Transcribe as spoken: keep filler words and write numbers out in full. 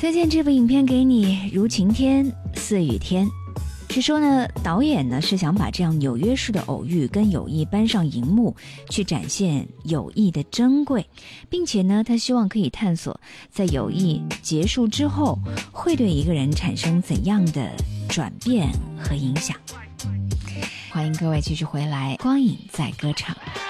推荐这部影片给你，如晴天似雨天。据说呢，导演呢是想把这样纽约式的偶遇跟友谊搬上荧幕，去展现友谊的珍贵，并且呢，他希望可以探索在友谊结束之后会对一个人产生怎样的转变和影响。欢迎各位继续回来，光影在歌场。